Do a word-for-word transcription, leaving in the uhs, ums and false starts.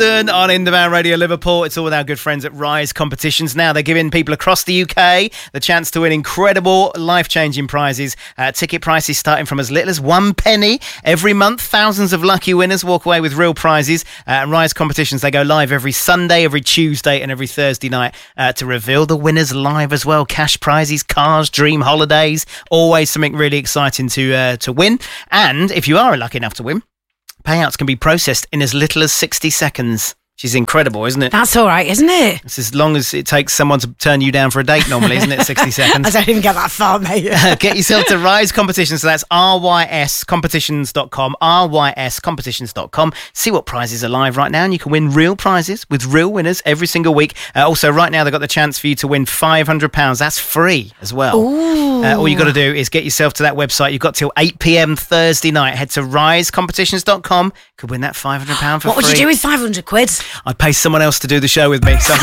On In The Van Radio Liverpool, it's all with our good friends at Rise Competitions. Now they're giving people across the U K the chance to win incredible life-changing prizes. Uh, ticket prices starting from as little as one penny every month. Thousands of lucky winners walk away with real prizes. Uh, Rise Competitions, they go live every Sunday, every Tuesday and every Thursday night uh, to reveal the winners live as well. Cash prizes, cars, dream holidays, always something really exciting to uh, to win. And if you are lucky enough to win, payouts can be processed in as little as sixty seconds. Which is incredible, isn't it? That's all right, isn't it? It's as long as it takes someone to turn you down for a date normally, isn't it? sixty seconds. I don't even get that far, mate. Get yourself to Rise Competitions. So that's R Y S competitions dot com, R Y S competitions dot com. See what prizes are live right now, and you can win real prizes with real winners every single week. Uh, also, right now, they've got the chance for you to win five hundred pounds. That's free as well. Uh, all you got to do is get yourself to that website. You've got till eight p.m. Thursday night. Head to rise competitions dot com. Could win that five hundred pounds for what free. What would you do with five hundred quid? I'd pay someone else to do the show with me. So